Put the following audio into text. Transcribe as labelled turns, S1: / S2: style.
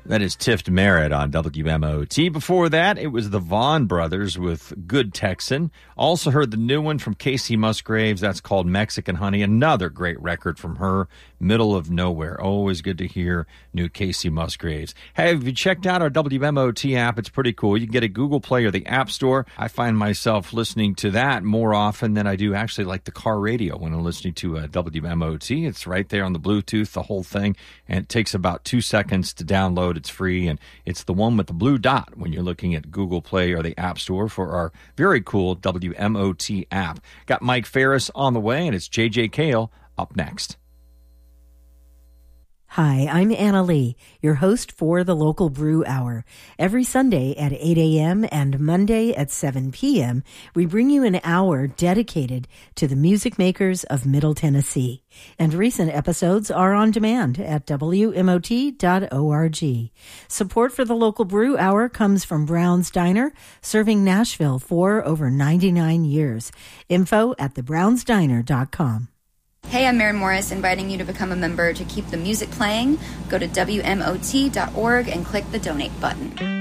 S1: That is Tift Merritt on WMOT. Before that, it was the Vaughn Brothers with Good Texan. Also heard the new one from Casey Musgraves. That's called Mexican Honey. Another great record from her, Middle of Nowhere. Always good to hear new Casey Musgraves. Hey, have you checked out our WMOT app? It's pretty cool. You can get a Google Play or the App Store. I find myself listening to that more often than I do actually like the car radio when I'm listening to WMOT. It's right there on the Bluetooth, the whole thing, and it takes about 2 seconds to download. It's free, and it's the one with the blue dot when you're looking at Google Play or the App Store for our very cool WMOT app. Got Mike Ferris on the way, and it's JJ Cale up next.
S2: Hi, I'm Anna Lee, your host for the Local Brew Hour. Every Sunday at 8 a.m. and Monday at 7 p.m., we bring you an hour dedicated to the music makers of Middle Tennessee. And recent episodes are on demand at WMOT.org. Support for the Local Brew Hour comes from Brown's Diner, serving Nashville for over 99 years. Info at thebrownsdiner.com.
S3: Hey, I'm Maren Morris, inviting you to become a member to keep the music playing. Go to WMOT.org and click the donate button.